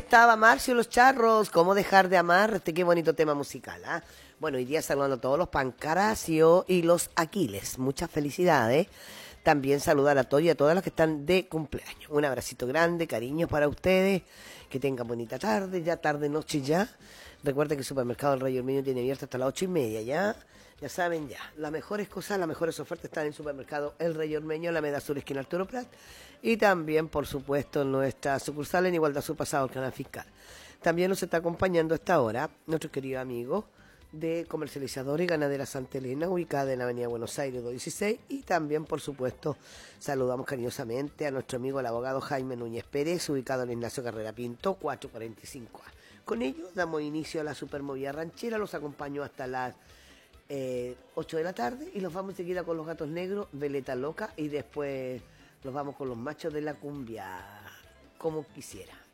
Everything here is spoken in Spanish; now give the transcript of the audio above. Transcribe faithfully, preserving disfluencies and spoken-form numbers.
estaba Marcio Los Charros? ¿Cómo dejar de amarte? Qué bonito tema musical, ¿ah? ¿eh? Bueno, hoy día saludando a todos los Pancaracio y los Aquiles. Muchas felicidades. También saludar a todos y a todas las que están de cumpleaños. Un abracito grande, cariños para ustedes. Que tengan bonita tarde, ya tarde, noche ya. Recuerden que el supermercado del Rey Ormeño tiene abierto hasta las ocho y media ya. Ya saben ya, las mejores cosas, las mejores ofertas están en el supermercado El Rey Ormeño, la Meda Sur, esquina Arturo Prat. Y también, por supuesto, en nuestra sucursal en Igualdad Sur, pasado el canal fiscal. También nos está acompañando a esta hora nuestro querido amigo de Comercializadora y Ganadera Santa Elena, ubicada en la avenida Buenos Aires doscientos dieciséis. Y también, por supuesto, saludamos cariñosamente a nuestro amigo el abogado Jaime Núñez Pérez, ubicado en Ignacio Carrera Pinto, cuatrocientos cuarenta y cinco A. Con ello damos inicio a la supermovida ranchera, los acompaño hasta las eh, ocho de la tarde y los vamos enseguida con los Gatos Negros, Veleta Loca, y después los vamos con los Machos de la Cumbia, como quisiera.